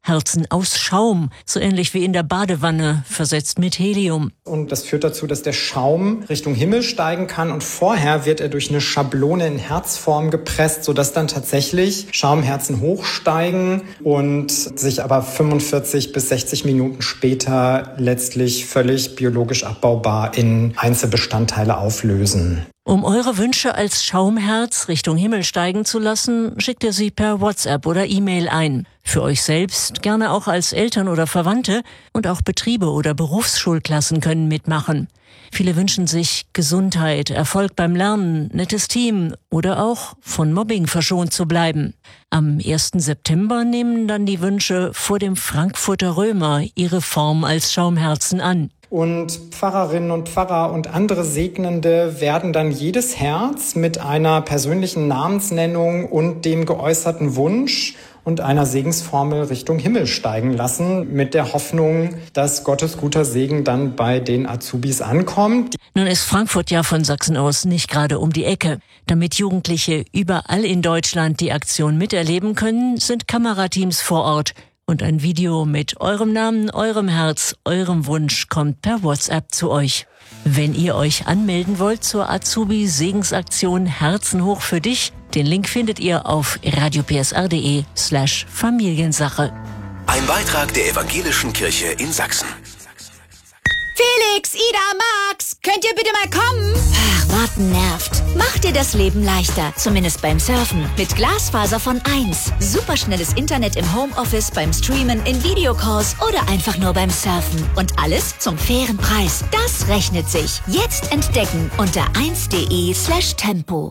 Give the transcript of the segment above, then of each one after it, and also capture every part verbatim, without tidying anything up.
Herzen aus Schaum, so ähnlich wie in der Badewanne, versetzt mit Helium. Und das führt dazu, dass der Schaum Richtung Himmel steigen kann und vorher wird er durch eine Schablone in Herzform gepresst, sodass dann tatsächlich Schaumherzen hochsteigen und sich aber fünfundvierzig bis sechzig Minuten später letztlich völlig biologisch abbaubar in Einzelbestandteile auflösen. Um eure Wünsche als Schaumherz Richtung Himmel steigen zu lassen, schickt ihr sie per WhatsApp oder E-Mail ein. Für euch selbst, gerne auch als Eltern oder Verwandte, und auch Betriebe oder Berufsschulklassen können mitmachen. Viele wünschen sich Gesundheit, Erfolg beim Lernen, nettes Team oder auch von Mobbing verschont zu bleiben. Am ersten September nehmen dann die Wünsche vor dem Frankfurter Römer ihre Form als Schaumherzen an. Und Pfarrerinnen und Pfarrer und andere Segnende werden dann jedes Herz mit einer persönlichen Namensnennung und dem geäußerten Wunsch und einer Segensformel Richtung Himmel steigen lassen, mit der Hoffnung, dass Gottes guter Segen dann bei den Azubis ankommt. Nun ist Frankfurt ja von Sachsen aus nicht gerade um die Ecke. Damit Jugendliche überall in Deutschland die Aktion miterleben können, sind Kamerateams vor Ort. Und ein Video mit eurem Namen, eurem Herz, eurem Wunsch kommt per WhatsApp zu euch. Wenn ihr euch anmelden wollt zur Azubi-Segensaktion Herzen hoch für dich, den Link findet ihr auf radiopsr.de slash Familiensache. Ein Beitrag der Evangelischen Kirche in Sachsen. Felix, Ida, Max, könnt ihr bitte mal kommen? Ach, warten nervt. Mach dir das Leben leichter, zumindest beim Surfen. Mit Glasfaser von eins. Superschnelles Internet im Homeoffice, beim Streamen, in Videocalls oder einfach nur beim Surfen. Und alles zum fairen Preis. Das rechnet sich. Jetzt entdecken unter eins.de slash Tempo.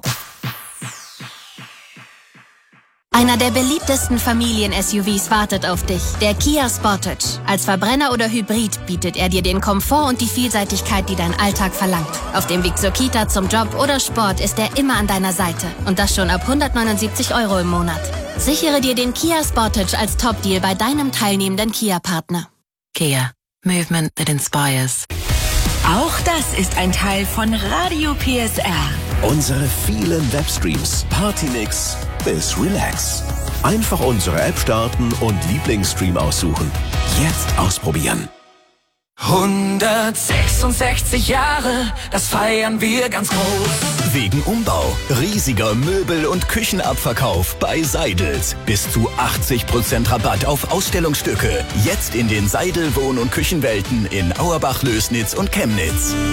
Einer der beliebtesten Familien-S U Vs wartet auf dich, der Kia Sportage. Als Verbrenner oder Hybrid bietet er dir den Komfort und die Vielseitigkeit, die dein Alltag verlangt. Auf dem Weg zur Kita, zum Job oder Sport ist er immer an deiner Seite. Und das schon ab hundertneunundsiebzig Euro im Monat. Sichere dir den Kia Sportage als Top-Deal bei deinem teilnehmenden Kia-Partner. Kia. Movement that inspires. Auch das ist ein Teil von Radio P S R. Unsere vielen Webstreams, Partymix bis Relax. Einfach unsere App starten und Lieblingsstream aussuchen. Jetzt ausprobieren. hundertsechsundsechzig Jahre, das feiern wir ganz groß. Wegen Umbau, riesiger Möbel- und Küchenabverkauf bei Seidels. Bis zu achtzig Prozent Rabatt auf Ausstellungsstücke. Jetzt in den Seidel Wohn- und Küchenwelten in Auerbach, Lößnitz und Chemnitz.